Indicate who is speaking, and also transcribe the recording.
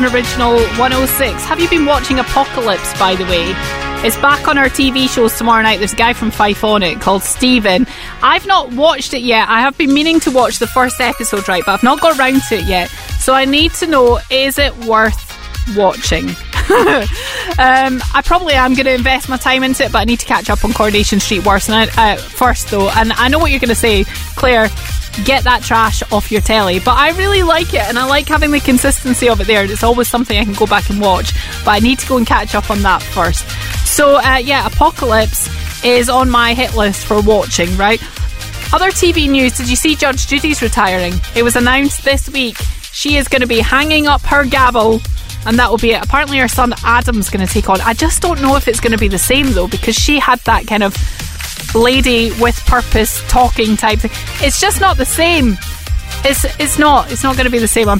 Speaker 1: Original 106. Have you been watching Apocalypse, by the way? It's back on our TV shows tomorrow night. There's a guy from Fife on it called Stephen. I've not watched it yet. I have been meaning to watch the first episode, right, but I've not got around to it yet. So I need to know, is it worth watching? I probably am going to invest my time into it, but I need to catch up on Coronation Street first, though. And I know what you're going to say, Claire. Get that trash off your telly. But I really like it, and I like having the consistency of it there. It's always something I can go back and watch, but I need to go and catch up on that first. So Apocalypse is on my hit list for watching, right? Other TV news. Did you see Judge Judy's retiring? It was announced this week. She is going to be hanging up her gavel, and that will be it. Apparently her son Adam's going to take on. I just don't know if it's going to be the same, though, because she had that kind of lady with purpose talking type thing. It's just not the same. It's not going to be the same. I'm